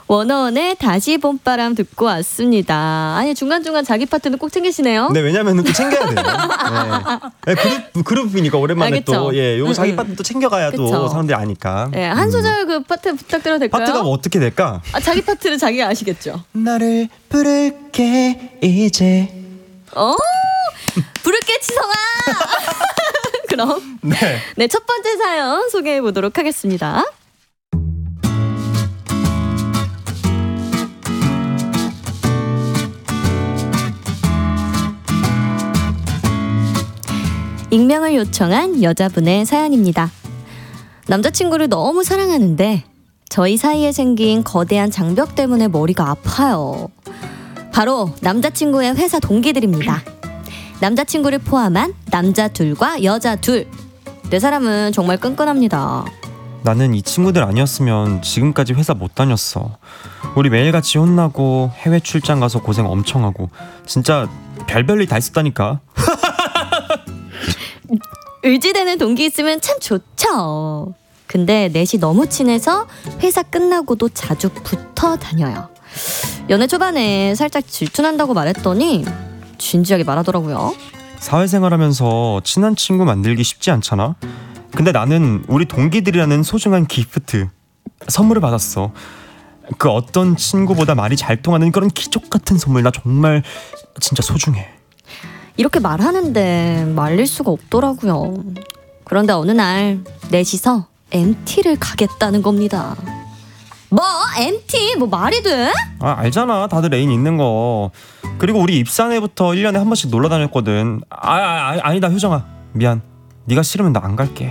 원어원의 다시 봄바람 듣고 왔습니다. 아니 중간중간 자기 파트는 꼭 챙기시네요. 네, 왜냐면은 또 챙겨야 돼요. 네. 그룹이니까 오랜만에 또 요거 자기 파트 또 챙겨가야 그쵸. 또 사람들이 아니까. 네, 한 소절 그 파트 부탁드려도 될까요? 파트가 뭐 어떻게 될까? 자기 파트는 자기가 아시겠죠? 나를 부를게 이제. 부를게 치성아. 그럼 네, 첫 번째 사연 소개해 보도록 하겠습니다. 익명을 요청한 여자분의 사연입니다. 남자친구를 너무 사랑하는데 저희 사이에 생긴 거대한 장벽 때문에 머리가 아파요. 바로 남자친구의 회사 동기들입니다. 남자친구를 포함한 남자 둘과 여자 둘. 네 사람은 정말 끈끈합니다. 나는 이 친구들 아니었으면 지금까지 회사 못 다녔어. 우리 매일같이 혼나고 해외 출장 가서 고생 엄청 하고 진짜 별별 일 다 있었다니까. 의지되는 동기 있으면 참 좋죠. 근데 넷이 너무 친해서 회사 끝나고도 자주 붙어 다녀요. 연애 초반에 살짝 질투난다고 말했더니 진지하게 말하더라고요. 사회생활하면서 친한 친구 만들기 쉽지 않잖아. 근데 나는 우리 동기들이라는 소중한 기프트 선물을 받았어. 그 어떤 친구보다 말이 잘 통하는 그런 기적 같은 선물 나 정말 진짜 소중해. 이렇게 말하는데 말릴 수가 없더라고요. 그런데 어느 날 넷이서 MT를 가겠다는 겁니다. 뭐? MT? 뭐 말이 돼? 알잖아 다들 애인 있는 거. 그리고 우리 입사한 해부터 1년에 한 번씩 놀러 다녔거든. 아니다 효정아 미안. 네가 싫으면 나 안 갈게.